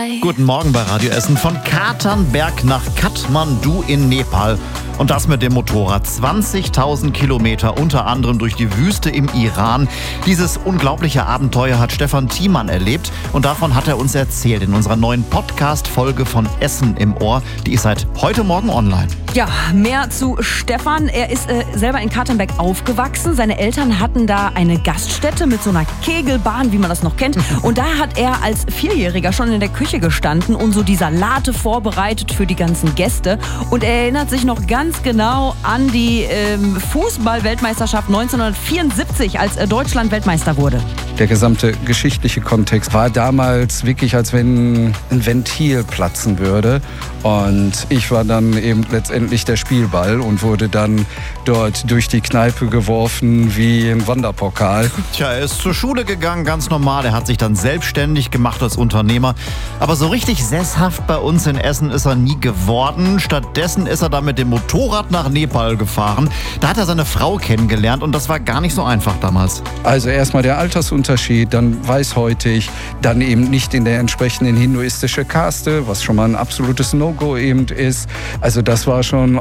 Guten Morgen bei Radio Essen. Von Katernberg nach Kathmandu in Nepal. Und das mit dem Motorrad. 20.000 Kilometer, unter anderem durch die Wüste im Iran. Dieses unglaubliche Abenteuer hat Stefan Thiemann erlebt. Und davon hat er uns erzählt in unserer neuen Podcast-Folge von Essen im Ohr. Die ist seit heute Morgen online. Ja, mehr zu Stefan. Er ist selber in Katernberg aufgewachsen. Seine Eltern hatten da eine Gaststätte mit so einer Kegelbahn, wie man das noch kennt. Und da hat er als Vierjähriger schon in der Küche gestanden und so die Salate vorbereitet für die ganzen Gäste. Und er erinnert sich noch ganz genau an die Fußball-Weltmeisterschaft 1974, als Deutschland Weltmeister wurde. Der gesamte geschichtliche Kontext war damals wirklich, als wenn ein Ventil platzen würde. Und ich war dann eben letztendlich der Spielball und wurde dann dort durch die Kneipe geworfen wie ein Wanderpokal. Tja, er ist zur Schule gegangen, ganz normal. Er hat sich dann selbstständig gemacht als Unternehmer. Aber so richtig sesshaft bei uns in Essen ist er nie geworden. Stattdessen ist er dann mit dem Motorrad nach Nepal gefahren. Da hat er seine Frau kennengelernt und das war gar nicht so einfach damals. Also erstmal der Altersunterschied, dann weißhäutig, dann eben nicht in der entsprechenden hinduistischen Kaste, was schon mal ein absolutes No-Go eben ist. Also das war schon